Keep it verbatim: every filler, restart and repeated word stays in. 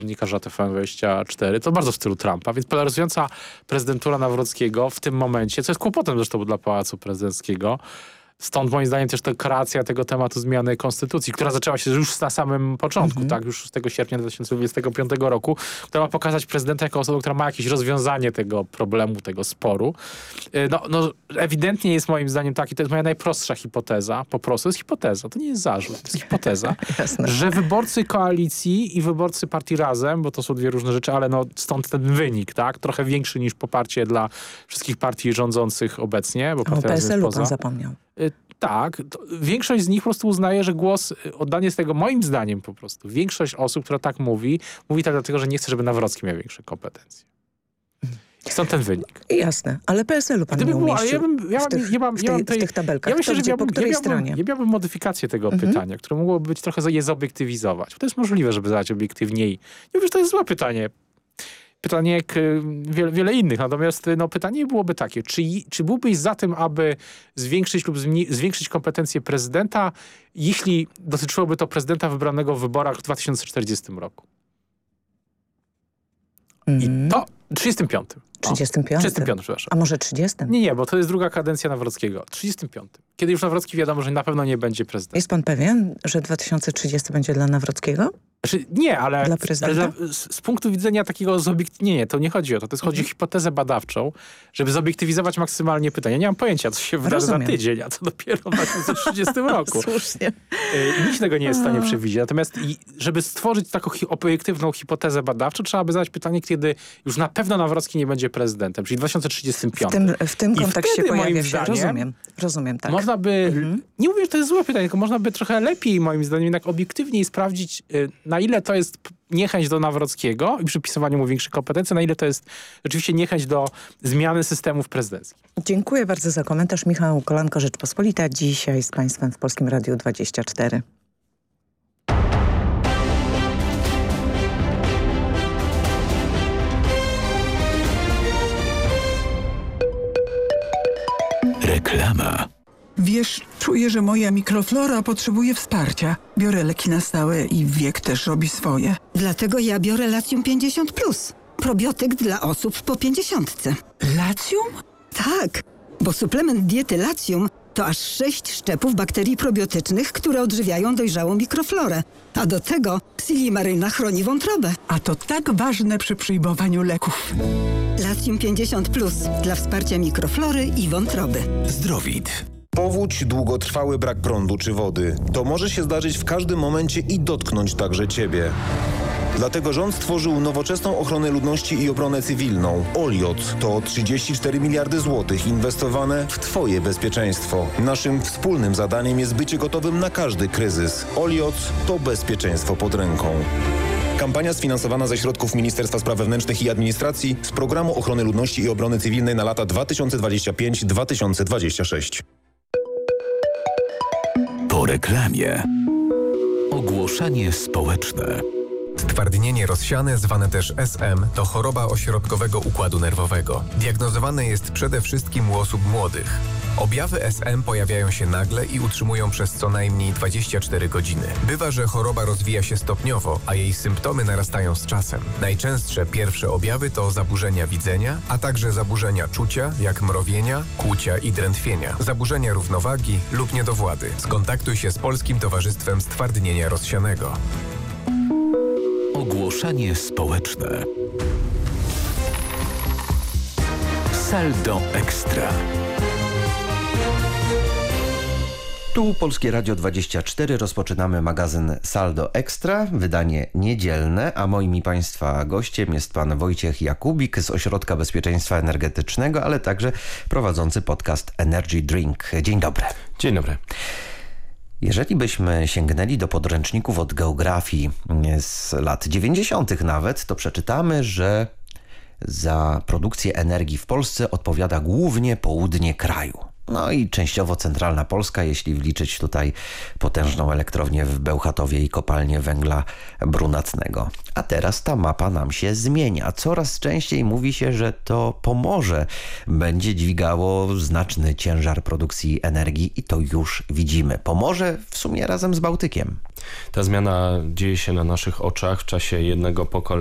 dziennikarza T V N dwadzieścia cztery, to bardzo w stylu Trumpa, więc polaryzująca prezydentura Nawrockiego w tym momencie, co jest kłopotem zresztą dla Pałacu Prezydenckiego. Stąd moim zdaniem też ta kreacja tego tematu zmiany konstytucji, która zaczęła się już na samym początku, mm-hmm. tak, już szóstego sierpnia dwa tysiące dwudziestego piątego roku, która ma pokazać prezydenta jako osobę, która ma jakieś rozwiązanie tego problemu, tego sporu. No, no ewidentnie jest moim zdaniem taki, to jest moja najprostsza hipoteza, po prostu jest hipoteza, to nie jest zarzut, to jest hipoteza, że wyborcy koalicji i wyborcy partii Razem, bo to są dwie różne rzeczy, ale no stąd ten wynik, tak, trochę większy niż poparcie dla wszystkich partii rządzących obecnie, bo o P S L-u pan zapomniał. Tak, większość z nich po prostu uznaje, że głos, oddanie z tego, moim zdaniem po prostu, większość osób, która tak mówi, mówi tak dlatego, że nie chce, żeby Nawrocki miał większe kompetencje. Stąd ten wynik. Jasne, ale P S L-u pan Gdyby nie umieścił ja bym, ja w, tych, ja mam, ja mam tej, w tych tabelkach. Ja myślę, że gdzie, miałbym, po której ja miałbym, stronie? Ja miałbym modyfikację tego mhm. pytania, które mogłoby być trochę je zobiektywizować. To jest możliwe, żeby zadać obiektywniej. Nie mówię, że to jest złe pytanie. Pytanie jak wiele, wiele innych. Natomiast no, pytanie byłoby takie, czy, czy byłbyś za tym, aby zwiększyć lub zwiększyć kompetencje prezydenta, jeśli dotyczyłoby to prezydenta wybranego w wyborach w dwa tysiące czterdziestym roku? Mm. I to w trzydziestym piątym. trzydziestym piątym? trzydziestym piątym, przepraszam. A może trzydziestym? Nie, nie, bo to jest druga kadencja Nawrockiego. trzydziestym piątym. Kiedy już Nawrocki wiadomo, że na pewno nie będzie prezydentem. Jest pan pewien, że dwa tysiące trzydziesty będzie dla Nawrockiego? Znaczy, nie, ale, dla ale dla, z, z punktu widzenia takiego zobiektywizowania, nie, nie, to nie chodzi o to. To jest, chodzi o hipotezę badawczą, żeby zobiektywizować maksymalnie pytania. Nie mam pojęcia, co się wydarzy za tydzień, a co dopiero w dwa tysiące trzydziestym roku. Słusznie. Nikt tego nie jest w stanie przewidzieć. Natomiast i, żeby stworzyć taką hi obiektywną hipotezę badawczą, trzeba by zadać pytanie, kiedy już na pewno Nawrocki nie będzie prezydentem, czyli w dwa tysiące trzydziestym piątym. W tym, w tym kontekście wtedy, pojawia się, zdaniem, rozumiem, rozumiem, tak. Można by, mhm. nie mówię, że to jest złe pytanie, tylko można by trochę lepiej, moim zdaniem, jednak obiektywniej sprawdzić, na ile to jest niechęć do Nawrockiego i przypisywanie mu większych kompetencji, na ile to jest rzeczywiście niechęć do zmiany systemów prezydenckich. Dziękuję bardzo za komentarz. Michał Kolanko, Rzeczpospolita. Dzisiaj z państwem w Polskim Radiu dwadzieścia cztery. Reklama. Wiesz, czuję, że moja mikroflora potrzebuje wsparcia. Biorę leki na stałe i wiek też robi swoje. Dlatego ja biorę Latium pięćdziesiąt plus. Probiotyk dla osób po pięćdziesiątce. Latium? Tak, bo suplement diety Latium to aż sześć szczepów bakterii probiotycznych, które odżywiają dojrzałą mikroflorę. A do tego Silimaryna chroni wątrobę. A to tak ważne przy przyjmowaniu leków. Latium pięćdziesiąt plus dla wsparcia mikroflory i wątroby. Zdrowit. Powódź, długotrwały brak prądu czy wody. To może się zdarzyć w każdym momencie i dotknąć także Ciebie. Dlatego rząd stworzył nowoczesną ochronę ludności i obronę cywilną. Oliot to trzydzieści cztery miliardy złotych inwestowane w Twoje bezpieczeństwo. Naszym wspólnym zadaniem jest bycie gotowym na każdy kryzys. Oliot to bezpieczeństwo pod ręką. Kampania sfinansowana ze środków Ministerstwa Spraw Wewnętrznych i Administracji z Programu Ochrony Ludności i Obrony Cywilnej na lata dwa tysiące dwudziesty piąty do dwa tysiące dwudziestego szóstego. Po reklamie. Ogłoszenie społeczne. Stwardnienie rozsiane, zwane też S M, to choroba ośrodkowego układu nerwowego. Diagnozowane jest przede wszystkim u osób młodych. Objawy S M pojawiają się nagle i utrzymują przez co najmniej dwadzieścia cztery godziny. Bywa, że choroba rozwija się stopniowo, a jej symptomy narastają z czasem. Najczęstsze pierwsze objawy to zaburzenia widzenia, a także zaburzenia czucia, jak mrowienia, kłucia i drętwienia, zaburzenia równowagi lub niedowłady. Skontaktuj się z Polskim Towarzystwem Stwardnienia Rozsianego. Ogłoszenie społeczne. Saldo Ekstra. Tu Polskie Radio dwadzieścia cztery. Rozpoczynamy magazyn Saldo Ekstra, wydanie niedzielne, a moim i Państwa gościem jest pan Wojciech Jakubik z Ośrodka Bezpieczeństwa Energetycznego, ale także prowadzący podcast Energy Drink. Dzień dobry. Dzień dobry. Jeżeli byśmy sięgnęli do podręczników od geografii z lat dziewięćdziesiątych nawet, to przeczytamy, że za produkcję energii w Polsce odpowiada głównie południe kraju. No i częściowo centralna Polska, jeśli wliczyć tutaj potężną elektrownię w Bełchatowie i kopalnię węgla brunatnego. A teraz ta mapa nam się zmienia. Coraz częściej mówi się, że to Pomorze będzie dźwigało znaczny ciężar produkcji energii i to już widzimy. Pomorze w sumie razem z Bałtykiem. Ta zmiana dzieje się na naszych oczach w czasie jednego pokolenia.